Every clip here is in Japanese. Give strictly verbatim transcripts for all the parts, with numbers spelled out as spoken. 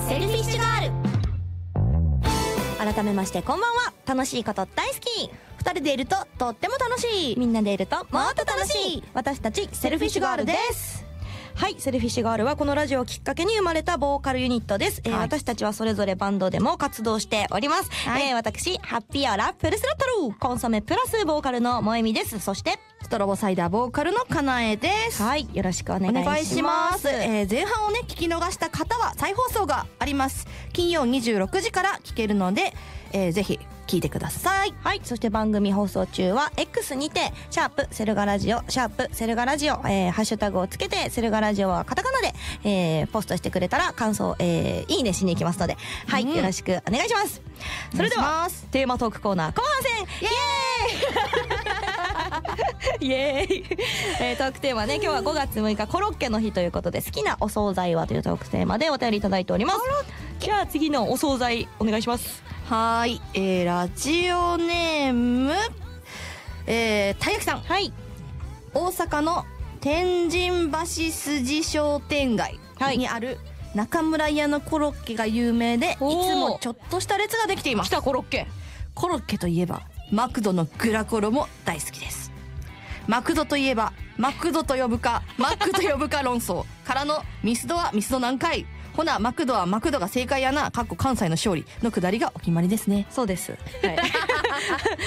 セルフィッシュガール。改めましてこんばんは。楽しいこと大好き。 二人でいるととっても楽しい。 みんなでいるともっと楽しい。 私たちセルフィッシュガールです。はい、セルフィッシュガールはこのラジオをきっかけに生まれたボーカルユニットです、えーはい、私たちはそれぞれバンドでも活動しております、はい、えー、私ハッピーアラフルスロットルコンソメプラスボーカルの萌実です。そしてストロボサイダーボーカルのかなえです。 はい、よろしくお願いします。お願いします。 えー、前半をね聞き逃した方は再放送があります。金曜にじゅうろくじから聞けるので、えー、ぜひ聞いてください。 はい、そして番組放送中は X にてシャープセルガラジオシャープセルガラジオ、えー、ハッシュタグをつけてセルガラジオはカタカナで、えー、ポストしてくれたら感想、えー、いいねしに行きますので、はい、うん、よろしくお願いします。それではテーマトークコーナー後半戦イエーイイエーイ、えー、トークテーマね、今日はごがつむいかコロッケの日ということで、好きなお惣菜はというトークテーマでお便りいただいております。じゃあ次のお惣菜お願いします。 はい、えー、ラジオネーム、えー、たいやきさん。はい、大阪の天神橋筋商店街にある中村屋のコロッケが有名で、いつもちょっとした列ができています。 来たコロッケ。 コロッケといえばマクドのグラコロも大好きです。マクドといえばマクドと呼ぶかマックと呼ぶか論争からのミスドはミスド何回、ほなマクドはマクドが正解やな、かっこ関西の勝利のくだりがお決まりですね。 そうです、はい、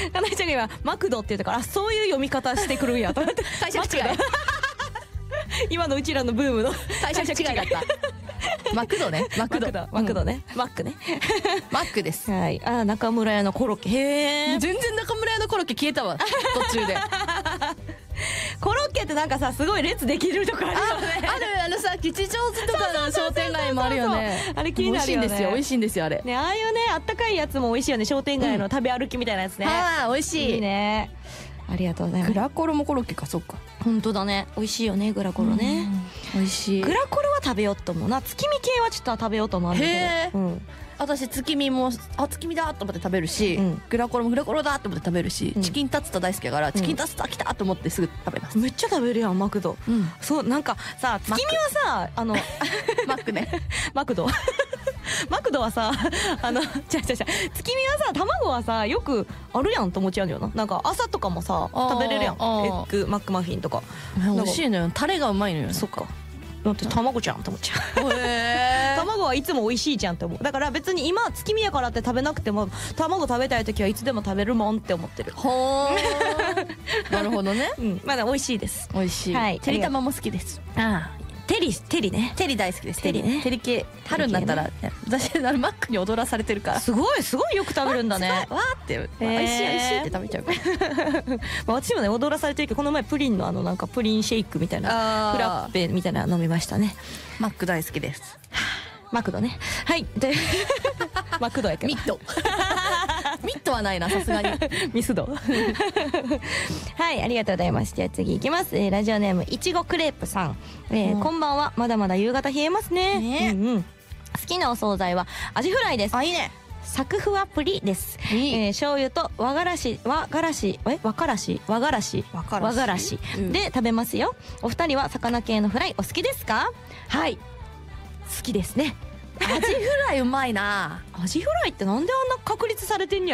かなえちゃんが今マクドって言ったから、あ、そういう読み方してくるんやと思って解釈違い今のうちらのブームの解釈違いだったマクドね、マクドマクドね、マックねマックです。 はい、あ、中村屋のコロッケ。へえ、 全然中村屋のコロッケ消えたわ途中でコロッケってなんかさ、すごい列できるとかあるよね。 ある、あのさ、吉祥寺とかの商店街もあるよね。 あれ気になるよね。 美味しいんですよ、美味しいんですよあれね。 ああいうね、あったかいやつも美味しいよね。商店街の食べ歩きみたいなやつね、 はい、美味しい。 いいね、ありがとうございます。 グラコロもコロッケか。そっか、 本当だね、美味しいよねグラコロね。 美味しい。 グラコロは食べようと思うな。月見系はちょっと食べようと思うんだけど。へえ、うん、 私月見も、あ、月見だと思って食べるし、うん、グラコロもグラコロだと思って食べるし、うん、チキンタツタ大好きだから、うん、チキンタツタ来たと思ってすぐ食べます。 めっちゃ食べるやんマクド、うん、そう、なんかさ、月見はさ、あのマックねマクドマクドはさ、あの、ちゃちゃちゃ、月見はさ、卵はさ、よくあるやんと思っちゃうんだよな。なんか朝とかもさ、食べれるやん。エッグマックマフィンとか。 美味しいのよ。タレがうまいのよ。 そっか。だって卵じゃんと思っちゃう。へー。卵はいつも美味しいじゃんって思う。だから別に今月見やからって食べなくても、卵食べたい時はいつでも食べるもんって思ってる。 ほー。なるほどね。 うん。まだ美味しいです。 美味しい。はい。てりたまも好きです。 ああ。テリ、テリね。 テリ大好きです。 テリね。 テリ系。春になったら、私、あのマックに踊らされてるから。 すごい、すごいよく食べるんだね。 わーって、美味しい美味しいって食べちゃうから。 私もね、踊らされてるけど、この前プリンのあの、なんかプリンシェイクみたいな、フラッペみたいなの飲みましたね。 マック大好きです。 マクドね。はい。で、マクドやけど。 ミッド。ミッドはないな、さすがに。 ミスド。はい、ありがとうございます。じゃあ次いきます。えー、ラジオネームいちごクレープさん。えーうん、こんばんは。まだまだ夕方冷えますね。ね、うんうん、好きなお惣菜はアジフライです。 あ、いいね。 サクフワプリです。いい、えー、醤油と和がらし、和がらし、え、和からし、和がらし、和がらしで食べますよ。お二人は魚系のフライお好きですか？はい。好きですね。 アジフライうまいな。 アジフライってなんであんな確立されてんやろ